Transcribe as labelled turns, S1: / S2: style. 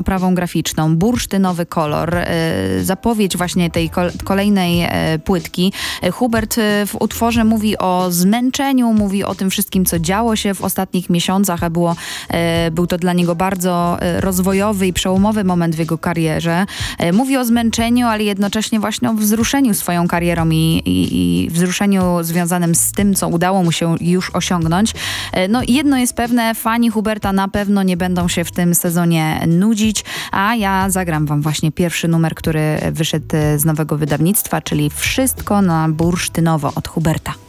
S1: oprawą graficzną, bursztynowy kolor, zapowiedź właśnie tej kolejnej płytki. Hubert w utworze mówi o zmęczeniu, mówi o tym wszystkim, co działo się w ostatnich miesiącach, a był to dla niego bardzo rozwojowy i przełomowy moment w jego karierze. Mówi o zmęczeniu, ale jednocześnie właśnie o wzruszeniu swoją karierą i wzruszeniu związanym z tym, co udało mu się już osiągnąć. No jedno jest pewne, fani Huberta na pewno nie będą się w tym sezonie nudzić, a ja zagram wam właśnie pierwszy numer, który wyszedł z nowego wydawnictwa, czyli Wszystko na bursztynowo od Huberta.